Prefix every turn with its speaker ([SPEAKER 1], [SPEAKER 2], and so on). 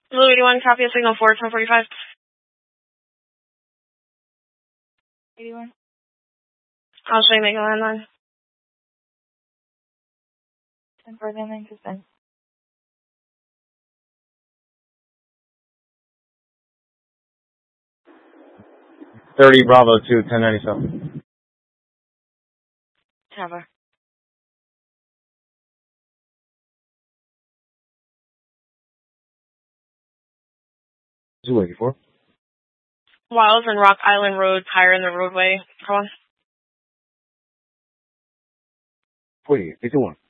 [SPEAKER 1] Blue 81, copy a signal 4, 1045.
[SPEAKER 2] 81.
[SPEAKER 1] I'll show you make a landline.
[SPEAKER 2] 1049, consent.
[SPEAKER 3] 30 Bravo 2, 1097.
[SPEAKER 2] Tower.
[SPEAKER 3] 284.
[SPEAKER 1] Wiles and Rock Island Road, higher in the roadway. Come on.
[SPEAKER 3] 48, 51.